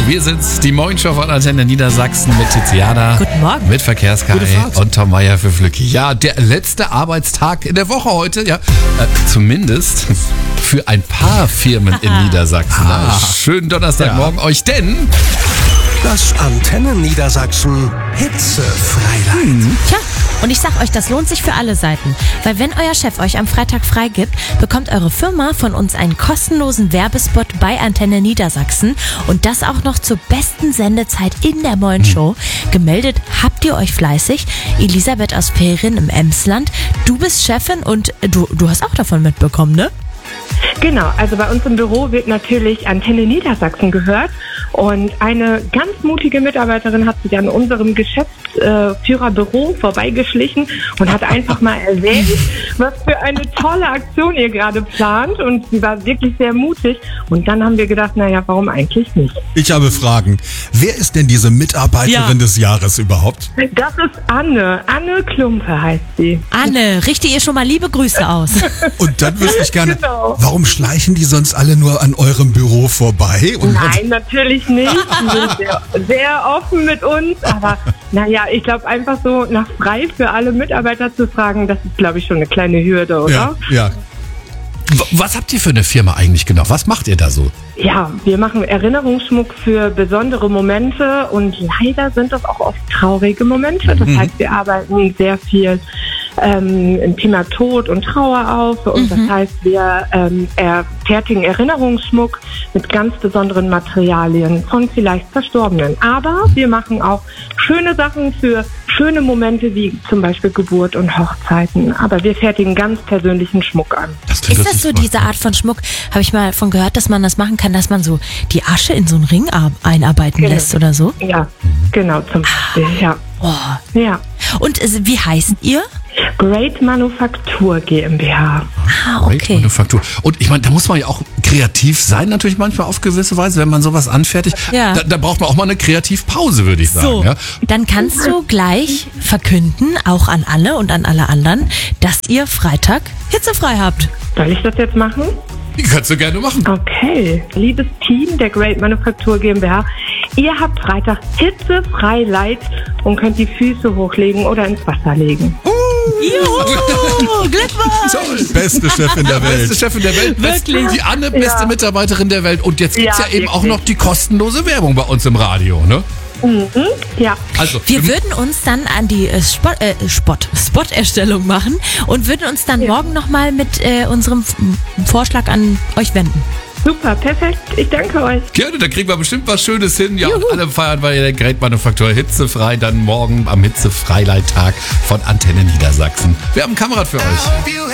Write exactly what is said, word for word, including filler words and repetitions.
Wir sind's, die Morgenshow von Antenne Niedersachsen mit Tiziana. Guten Morgen. Mit Verkehrskai und Tom Meier für Flücki. Ja, der letzte Arbeitstag in der Woche heute. Ja, äh, zumindest für ein paar Firmen in Niedersachsen. Ah. Schönen Donnerstagmorgen ja. euch, denn... Das Antenne Niedersachsen Hitzefreiheit. Hm. Tja, und ich sag euch, das lohnt sich für alle Seiten. Weil wenn euer Chef euch am Freitag freigibt, bekommt eure Firma von uns einen kostenlosen Werbespot bei Antenne Niedersachsen. Und das auch noch zur besten Sendezeit in der Morgenshow. Hm. Gemeldet habt ihr euch fleißig. Elisabeth aus Ferien im Emsland. Du bist Chefin und du, du hast auch davon mitbekommen, ne? Genau, also bei uns im Büro wird natürlich Antenne Niedersachsen gehört und eine ganz mutige Mitarbeiterin hat sich an unserem Geschäftsführerbüro vorbeigeschlichen und hat einfach mal erwähnt, was für eine tolle Aktion ihr gerade plant, und sie war wirklich sehr mutig, und dann haben wir gedacht, naja, warum eigentlich nicht? Ich habe Fragen. Wer ist denn diese Mitarbeiterin ja. des Jahres überhaupt? Das ist Anne. Anne Klumpe heißt sie. Anne, richte ihr schon mal liebe Grüße aus. Und dann wüsste ich gerne, genau. warum schleichen die sonst alle nur an eurem Büro vorbei? Und Nein, natürlich nicht. Die sind sehr, sehr offen mit uns. Aber naja, ich glaube, einfach so nach frei für alle Mitarbeiter zu fragen, das ist, glaube ich, schon eine kleine Hürde, oder? Ja, ja. Was habt ihr für eine Firma eigentlich genau? Was macht ihr da so? Ja, wir machen Erinnerungsschmuck für besondere Momente, und leider sind das auch oft traurige Momente. Das mhm. heißt, wir arbeiten sehr viel ähm, im Thema Tod und Trauer auf. Und mhm. das heißt, wir ähm, er, fertigen Erinnerungsschmuck mit ganz besonderen Materialien von vielleicht Verstorbenen. Aber wir machen auch schöne Sachen für schöne Momente wie zum Beispiel Geburt und Hochzeiten. Aber wir fertigen ganz persönlichen Schmuck an. Das ist das so diese Art von Schmuck? Habe ich mal von gehört, dass man das machen kann, dass man so die Asche in so einen Ring einarbeiten genau. lässt oder so? Ja, genau, zum Beispiel, ja. Oh. ja. Und äh, wie heißt ihr? Great Manufaktur GmbH. Ah, okay. Great Manufaktur. Und ich meine, da muss man ja auch kreativ sein, natürlich manchmal auf gewisse Weise, wenn man sowas anfertigt. Ja. Da, da braucht man auch mal eine Kreativpause, würde ich sagen. So, ja? Dann kannst du gleich verkünden, auch an alle und an alle anderen, dass ihr Freitag hitzefrei habt. Soll ich das jetzt machen? Die kannst du gerne machen. Okay, liebes Team der Great Manufaktur GmbH, ihr habt Freitag hitzefrei und könnt die Füße hochlegen oder ins Wasser legen. Uh. Juhu, Glückwunsch! Toll. Beste Chefin der Welt. Beste Chefin der Welt. Wirklich. Die Anne, beste ja. Mitarbeiterin der Welt. Und jetzt gibt es ja, ja eben wirklich. auch noch die kostenlose Werbung bei uns im Radio, ne? Mhm, ja. Also, wir würden uns dann an die äh, Spot, äh, Spot, Spot-Erstellung machen und würden uns dann ja. morgen nochmal mit äh, unserem F- Vorschlag an euch wenden. Super, perfekt. Ich danke euch. Gerne, da kriegen wir bestimmt was Schönes hin. Ja, Juhu. Und alle feiern wir der Great Manufaktur hitzefrei, dann morgen am Hitzefreileittag von Antenne Niedersachsen. Wir haben ein Kamerad für euch.